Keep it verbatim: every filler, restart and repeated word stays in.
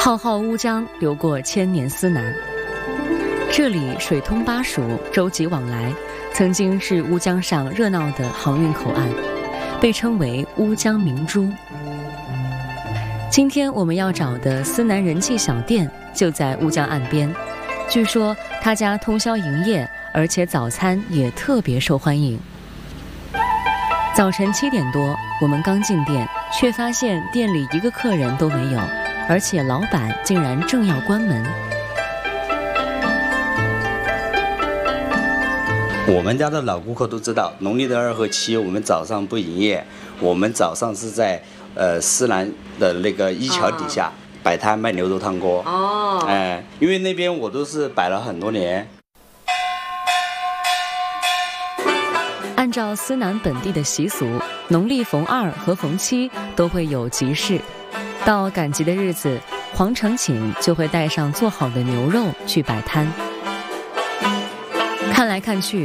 浩浩乌江流过千年思南，这里水通巴蜀，舟楫往来，曾经是乌江上热闹的航运口岸，被称为乌江明珠。今天我们要找的思南人气小店就在乌江岸边，据说他家通宵营业，而且早餐也特别受欢迎。早晨七点多，我们刚进店，却发现店里一个客人都没有，而且老板竟然正要关门。 我们家的老顾客都知道，农历的二和七我们早上不营业，我们早上是在呃思南的那个一桥底下、哦、摆摊卖牛肉汤锅。哦，哎、呃，因为那边我都是摆了很多年。 按照思南本地的习俗，农历逢二和逢七都会有集市。到赶集的日子，黄承锦就会带上做好的牛肉去摆摊。看来看去，